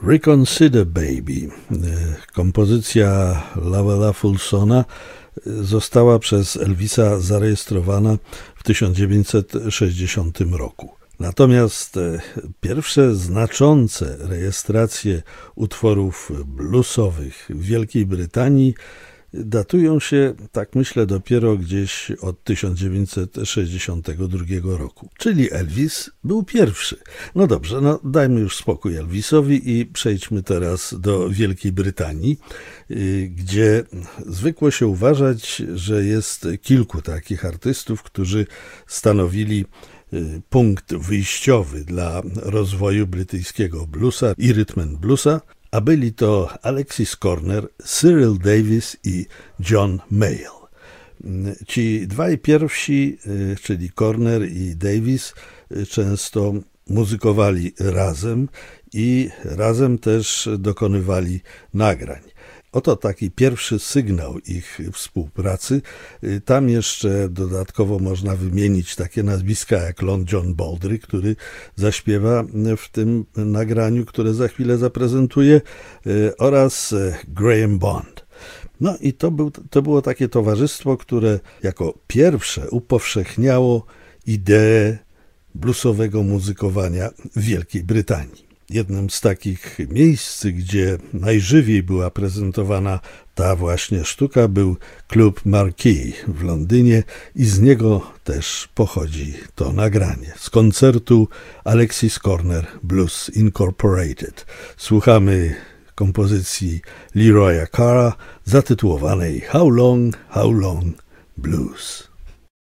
Reconsider Baby, kompozycja Lowella Fulsona, została przez Elvisa zarejestrowana w 1960 roku. Natomiast pierwsze znaczące rejestracje utworów bluesowych w Wielkiej Brytanii datują się, tak myślę, dopiero gdzieś od 1962 roku. Czyli Elvis był pierwszy. No dobrze, dajmy już spokój Elvisowi i przejdźmy teraz do Wielkiej Brytanii, gdzie zwykło się uważać, że jest kilku takich artystów, którzy stanowili punkt wyjściowy dla rozwoju brytyjskiego bluesa i rhythm and bluesa, a byli to Alexis Korner, Cyril Davis i John Mayall. Ci dwaj pierwsi, czyli Korner i Davis, często muzykowali razem i razem też dokonywali nagrań. Oto taki pierwszy sygnał ich współpracy. Tam jeszcze dodatkowo można wymienić takie nazwiska jak Long John Baldry, który zaśpiewa w tym nagraniu, które za chwilę zaprezentuję, oraz Graham Bond. No i to było takie towarzystwo, które jako pierwsze upowszechniało ideę bluesowego muzykowania w Wielkiej Brytanii. Jednym z takich miejsc, gdzie najżywiej była prezentowana ta właśnie sztuka, był klub Marquee w Londynie i z niego też pochodzi to nagranie. Z koncertu Alexis Korner Blues Incorporated. Słuchamy kompozycji Leroya Carra zatytułowanej How Long Blues.